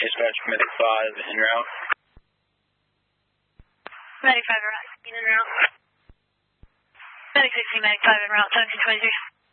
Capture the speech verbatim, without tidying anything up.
Dispatch Medic five en route. Medic five en route, sixteen en route. Medic sixteen, Medic five en route, seventeen twenty-three.